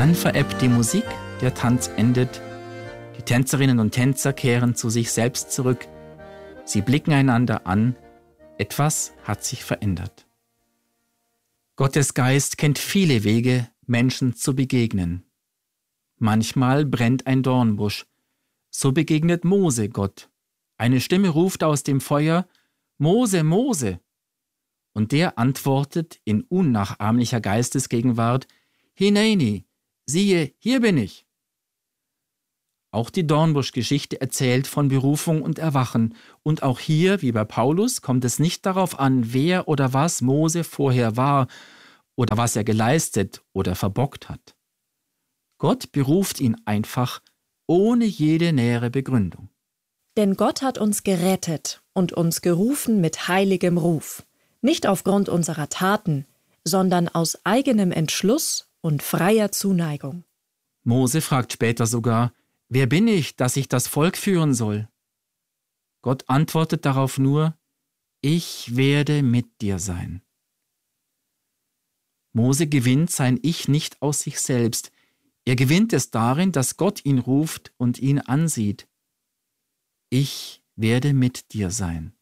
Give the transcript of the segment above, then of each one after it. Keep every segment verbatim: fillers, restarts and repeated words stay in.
Dann verebbt die Musik, der Tanz endet. Die Tänzerinnen und Tänzer kehren zu sich selbst zurück. Sie blicken einander an. Etwas hat sich verändert. Gottes Geist kennt viele Wege, Menschen zu begegnen. Manchmal brennt ein Dornbusch. So begegnet Mose Gott. Eine Stimme ruft aus dem Feuer: Mose, Mose! Und der antwortet in unnachahmlicher Geistesgegenwart: Hineini, siehe, hier bin ich. Auch die Dornbusch-Geschichte erzählt von Berufung und Erwachen. Und auch hier, wie bei Paulus, kommt es nicht darauf an, wer oder was Mose vorher war oder was er geleistet oder verbockt hat. Gott beruft ihn einfach, ohne jede nähere Begründung. Denn Gott hat uns gerettet und uns gerufen mit heiligem Ruf. Nicht aufgrund unserer Taten, sondern aus eigenem Entschluss und freier Zuneigung. Mose fragt später sogar: Wer bin ich, dass ich das Volk führen soll? Gott antwortet darauf nur: Ich werde mit dir sein. Mose gewinnt sein Ich nicht aus sich selbst. Er gewinnt es darin, dass Gott ihn ruft und ihn ansieht. Ich werde mit dir sein.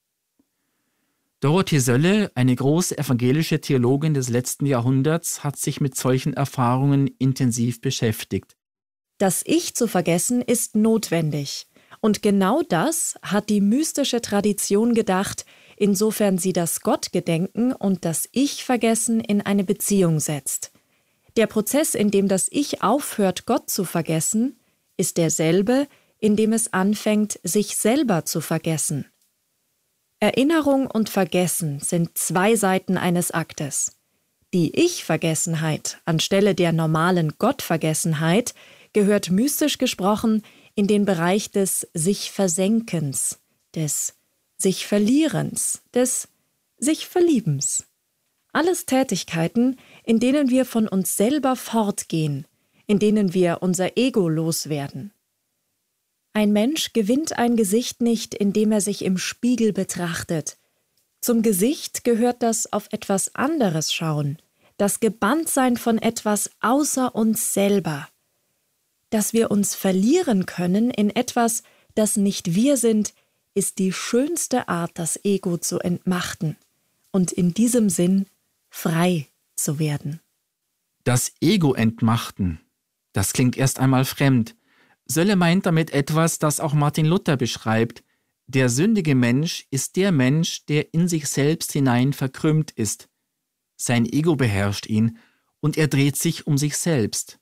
Dorothee Sölle, eine große evangelische Theologin des letzten Jahrhunderts, hat sich mit solchen Erfahrungen intensiv beschäftigt. Das Ich zu vergessen ist notwendig. Und genau das hat die mystische Tradition gedacht, insofern sie das Gottgedenken und das Ich-Vergessen in eine Beziehung setzt. Der Prozess, in dem das Ich aufhört, Gott zu vergessen, ist derselbe, in dem es anfängt, sich selber zu vergessen. Erinnerung und Vergessen sind zwei Seiten eines Aktes. Die Ich-Vergessenheit anstelle der normalen Gottvergessenheit gehört mystisch gesprochen in den Bereich des Sich-Versenkens, des Sich-Verlierens, des Sich-Verliebens. Alles Tätigkeiten, in denen wir von uns selber fortgehen, in denen wir unser Ego loswerden. Ein Mensch gewinnt ein Gesicht nicht, indem er sich im Spiegel betrachtet. Zum Gesicht gehört das auf etwas anderes schauen, das Gebanntsein von etwas außer uns selber. Dass wir uns verlieren können in etwas, das nicht wir sind, ist die schönste Art, das Ego zu entmachten und in diesem Sinn frei zu werden. Das Ego entmachten, das klingt erst einmal fremd. Sölle meint damit etwas, das auch Martin Luther beschreibt. Der sündige Mensch ist der Mensch, der in sich selbst hinein verkrümmt ist. Sein Ego beherrscht ihn und er dreht sich um sich selbst.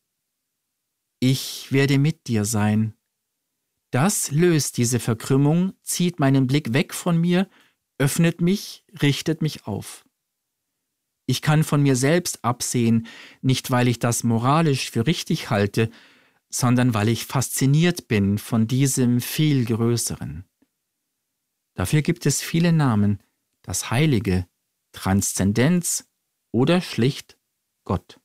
Ich werde mit dir sein. Das löst diese Verkrümmung, zieht meinen Blick weg von mir, öffnet mich, richtet mich auf. Ich kann von mir selbst absehen, nicht weil ich das moralisch für richtig halte, sondern weil ich fasziniert bin von diesem viel Größeren. Dafür gibt es viele Namen: das Heilige, Transzendenz oder schlicht Gott.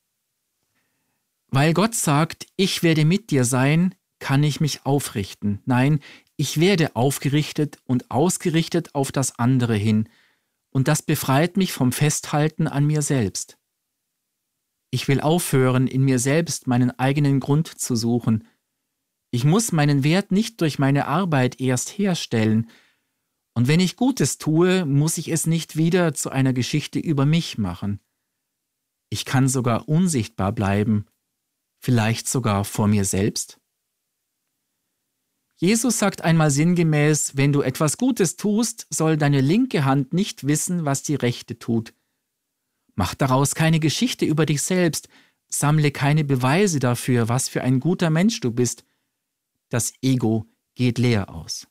Weil Gott sagt, ich werde mit dir sein, kann ich mich aufrichten. Nein, ich werde aufgerichtet und ausgerichtet auf das andere hin, und das befreit mich vom Festhalten an mir selbst. Ich will aufhören, in mir selbst meinen eigenen Grund zu suchen. Ich muss meinen Wert nicht durch meine Arbeit erst herstellen. Und wenn ich Gutes tue, muss ich es nicht wieder zu einer Geschichte über mich machen. Ich kann sogar unsichtbar bleiben, vielleicht sogar vor mir selbst. Jesus sagt einmal sinngemäß: Wenn du etwas Gutes tust, soll deine linke Hand nicht wissen, was die rechte tut. Mach daraus keine Geschichte über dich selbst, sammle keine Beweise dafür, was für ein guter Mensch du bist. Das Ego geht leer aus.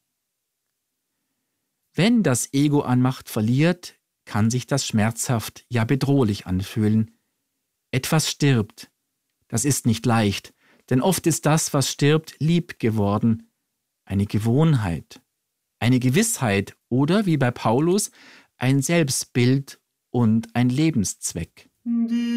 Wenn das Ego an Macht verliert, kann sich das schmerzhaft, ja bedrohlich anfühlen. Etwas stirbt. Das ist nicht leicht, denn oft ist das, was stirbt, lieb geworden. Eine Gewohnheit, eine Gewissheit oder, wie bei Paulus, ein Selbstbild und ein Lebenszweck.